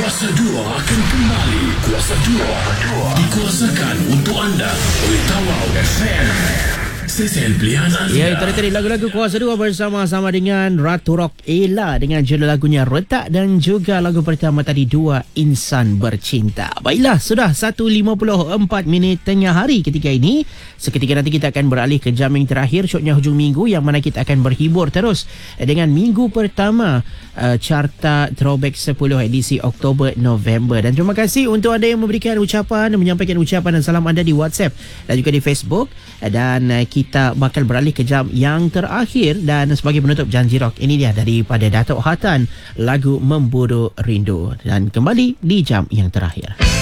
Kuasa 2 akan kembali. Kuasa 2 dikuasakan untuk anda oleh Tawau FM. Stesen pilihan anda. Ya, itu tadi lagu-lagu Kuasa 2 bersama-sama dengan Ratu Rock Ella dengan judul lagunya Retak, dan juga lagu pertama tadi Dua Insan Bercinta. Baiklah, sudah 1.54 tengah hari ketika ini. Seketika nanti kita akan beralih ke jam yang terakhir, syoknya hujung minggu, yang mana kita akan berhibur terus dengan minggu pertama carta Throwback 10 edisi Oktober-November. Dan terima kasih untuk anda yang memberikan ucapan, menyampaikan ucapan dan salam anda di WhatsApp dan juga di Facebook. Dan kita bakal beralih ke jam yang terakhir, dan sebagai penutup janji rock, ini dia daripada Datuk Hatan, lagu Memburu Rindu, dan kembali di jam yang terakhir.